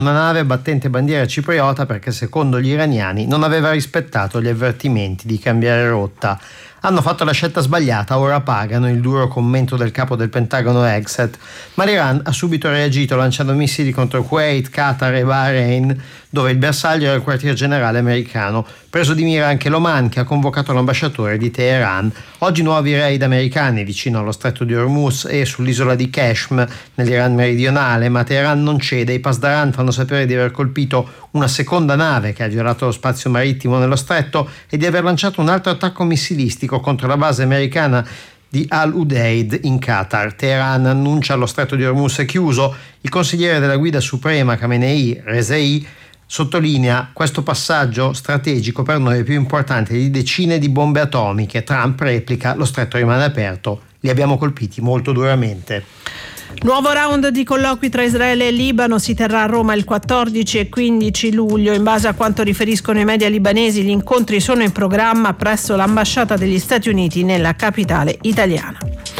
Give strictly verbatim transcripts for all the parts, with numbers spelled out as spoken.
una nave battente bandiera cipriota perché secondo gli iraniani non aveva rispettato gli avvertimenti di cambiare rotta. Hanno fatto la scelta sbagliata, ora pagano, il duro commento del capo del Pentagono Hegseth, ma l'Iran ha subito reagito lanciando missili contro Kuwait, Qatar e Bahrain, dove il bersaglio era il quartier generale americano. Preso di mira anche l'Oman, che ha convocato l'ambasciatore di Teheran. Oggi nuovi raid americani vicino allo stretto di Hormuz e sull'isola di Qeshm nell'Iran meridionale, ma Teheran non cede. I Pasdaran fanno sapere di aver colpito una seconda nave che ha violato lo spazio marittimo nello stretto e di aver lanciato un altro attacco missilistico contro la base americana di Al-Udeid in Qatar. Teheran annuncia lo stretto di Hormuz è chiuso. Il consigliere della guida suprema Khamenei, Rezai, sottolinea: questo passaggio strategico per noi è più importante di decine di bombe atomiche. Trump replica: lo stretto rimane aperto, li abbiamo colpiti molto duramente. Nuovo round di colloqui tra Israele e Libano si terrà a Roma il quattordici e quindici luglio. In base a quanto riferiscono i media libanesi, gli incontri sono in programma presso l'ambasciata degli Stati Uniti nella capitale italiana.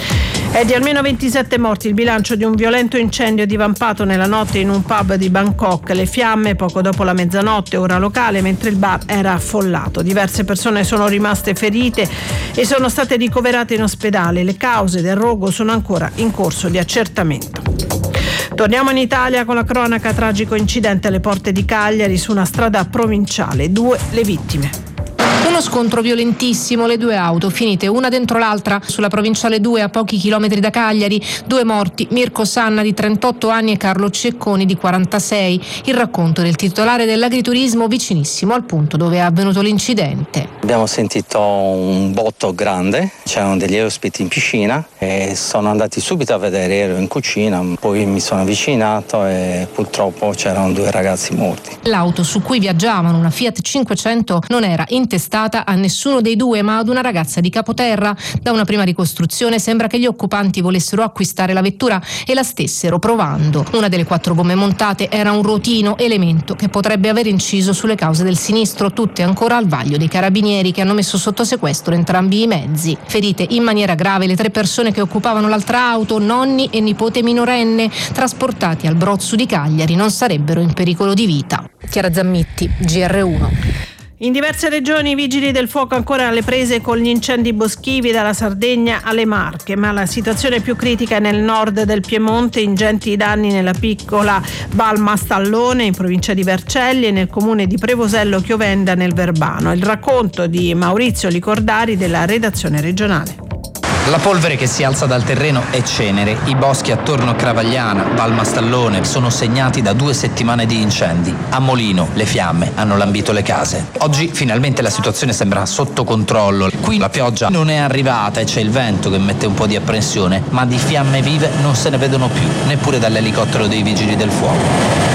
È di almeno ventisette morti il bilancio di un violento incendio divampato nella notte in un pub di Bangkok. Le fiamme poco dopo la mezzanotte, ora locale, mentre il bar era affollato. Diverse persone sono rimaste ferite e sono state ricoverate in ospedale. Le cause del rogo sono ancora in corso di accertamento. Torniamo in Italia con la cronaca: tragico incidente alle porte di Cagliari su una strada provinciale. Due le vittime. Uno scontro violentissimo, le due auto finite una dentro l'altra sulla provinciale due a pochi chilometri da Cagliari. Due morti, Mirko Sanna di trentotto anni e Carlo Cecconi di quarantasei. Il racconto del titolare dell'agriturismo vicinissimo al punto dove è avvenuto l'incidente. Abbiamo sentito un botto grande, c'erano degli ospiti in piscina e sono andati subito a vedere, ero in cucina, poi mi sono avvicinato e purtroppo c'erano due ragazzi morti. L'auto su cui viaggiavano, una Fiat cinquecento, non era intestata a nessuno dei due ma ad una ragazza di Capoterra. Da una prima ricostruzione sembra che gli occupanti volessero acquistare la vettura e la stessero provando. Una delle quattro gomme montate era un rotino, elemento che potrebbe aver inciso sulle cause del sinistro, tutte ancora al vaglio dei carabinieri che hanno messo sotto sequestro entrambi i mezzi. Ferite in maniera grave le tre persone che occupavano l'altra auto, nonni e nipote minorenne, trasportati al Brozzu di Cagliari, non sarebbero in pericolo di vita. Chiara Zammitti, G R uno. In diverse regioni i vigili del fuoco ancora alle prese con gli incendi boschivi dalla Sardegna alle Marche, ma la situazione più critica è nel nord del Piemonte. Ingenti danni nella piccola Val Mastallone in provincia di Vercelli e nel comune di Prevosello Chiovenda nel Verbano. Il racconto di Maurizio Licordari della redazione regionale. La polvere che si alza dal terreno è cenere. I boschi attorno a Cravagliana, Val Mastallone sono segnati da due settimane di incendi. A Molino le fiamme hanno lambito le case. Oggi finalmente la situazione sembra sotto controllo. Qui la pioggia non è arrivata e c'è il vento che mette un po' di apprensione, ma di fiamme vive non se ne vedono più, neppure dall'elicottero dei vigili del fuoco.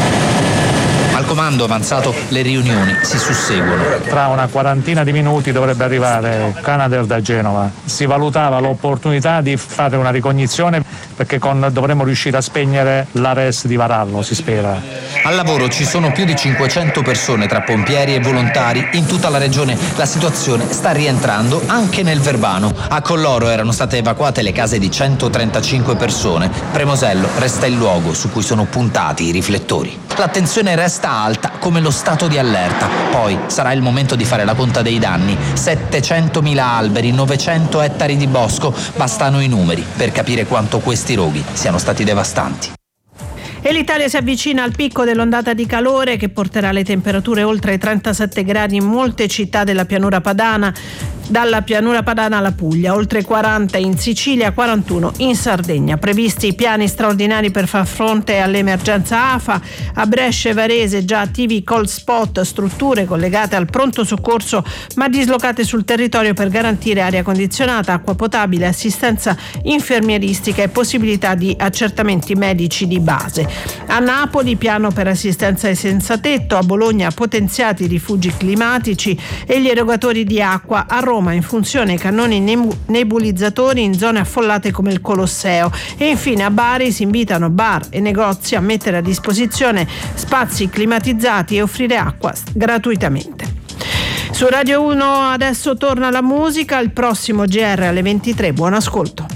Al comando avanzato le riunioni si susseguono. Tra una quarantina di minuti dovrebbe arrivare Canadair da Genova. Si valutava l'opportunità di fare una ricognizione perché con, dovremmo riuscire a spegnere la res di Varallo, si spera. Al lavoro ci sono più di cinquecento persone tra pompieri e volontari. In tutta la regione la situazione sta rientrando anche nel Verbano. A Colloro erano state evacuate le case di centotrentacinque persone. Premosello resta il luogo su cui sono puntati i riflettori. L'attenzione resta alta come lo stato di allerta. Poi sarà il momento di fare la conta dei danni. settecentomila alberi, novecento ettari di bosco, bastano i numeri per capire quanto questi roghi siano stati devastanti. E l'Italia si avvicina al picco dell'ondata di calore che porterà le temperature oltre i trentasette gradi in molte città della pianura padana, dalla pianura padana alla Puglia, oltre quaranta in Sicilia, quarantuno in Sardegna. Previsti piani straordinari per far fronte all'emergenza A F A. A Brescia e Varese già attivi cold spot, strutture collegate al pronto soccorso ma dislocate sul territorio per garantire aria condizionata, acqua potabile, assistenza infermieristica e possibilità di accertamenti medici di base. A Napoli piano per assistenza ai senza tetto, a Bologna potenziati i rifugi climatici e gli erogatori di acqua, a Roma in funzione i cannoni nebulizzatori in zone affollate come il Colosseo e infine a Bari si invitano bar e negozi a mettere a disposizione spazi climatizzati e offrire acqua gratuitamente. Su Radio uno adesso torna la musica, il prossimo G R alle ventitré. Buon ascolto.